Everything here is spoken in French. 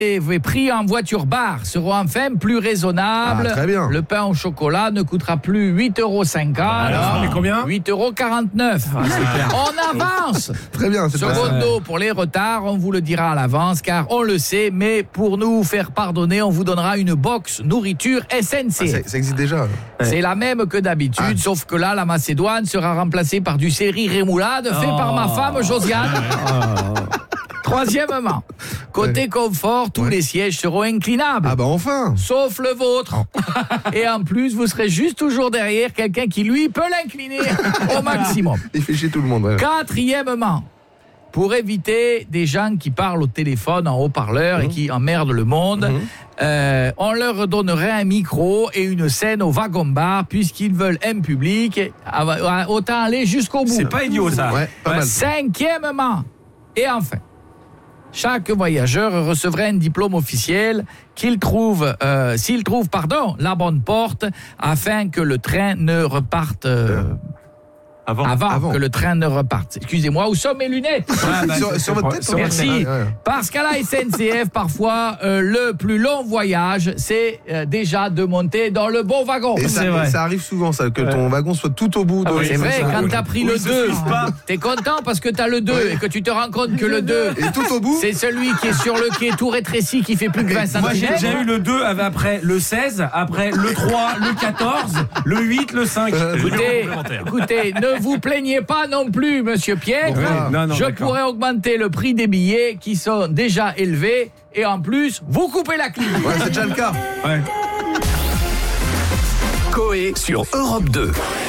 Les prix en voiture-bar seront enfin plus raisonnables. Ah, très bien. Le pain au chocolat ne coûtera plus 8,50 €. Alors, mais combien ? 8,49 €. On avance. Très bien, c'est pas ça. Secondo, pour les retards, on vous le dira à l'avance, car on le sait, mais pour nous faire pardonner, on vous donnera une box nourriture SNCF. Ça existe déjà. C'est la même que d'habitude, sauf que là, la Macédoine sera remplacée par du céri rémoulade fait par ma femme Josiane. Troisièmement, côté confort, tous les sièges seront inclinables. Ah bah enfin. Sauf le vôtre. Et en plus, vous serez juste toujours derrière quelqu'un qui, lui, peut l'incliner au maximum. Il fait chier tout le monde. Ouais. Quatrièmement, pour éviter des gens qui parlent au téléphone en haut-parleur et qui emmerdent le monde, on leur donnerait un micro et une scène au wagon-bar, puisqu'ils veulent un public. Autant aller jusqu'au bout. C'est pas idiot, ça. Ouais, pas mal. Cinquièmement, et enfin, chaque voyageur recevrait un diplôme officiel s'il trouve la bonne porte, afin que le train ne reparte avant que le train ne reparte. Excusez-moi, où sont mes lunettes ? Sur votre tête. Merci. Ouais. Parce qu'à la SNCF, parfois, le plus long voyage, c'est déjà de monter dans le bon wagon. Et ça arrive souvent, ça, que ton wagon soit tout au bout. C'est vrai, quand t'as pris le 2, pas. t'es content parce que t'as le 2 et que tu te rends compte que le 2 Et tout au bout. c'est celui qui est sur le quai tout rétréci qui fait plus que 20 cm. Moi, j'ai déjà eu le 2, après le 16, après le 3, le 14, le 8, le 5. Écoutez, ne vous plaignez pas non plus, monsieur Pierre. Non, Je d'accord. pourrais augmenter le prix des billets qui sont déjà élevés et en plus, vous coupez la clim. Ouais, c'est déjà le cas. Ouais. Coé sur Europe 2.